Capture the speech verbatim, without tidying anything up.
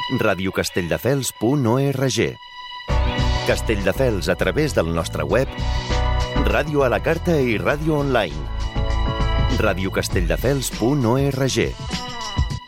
ràdio castelldefels punt org. Castelldefels a través del nostre web, ràdio a la carta i ràdio online. ràdio castelldefels punt org.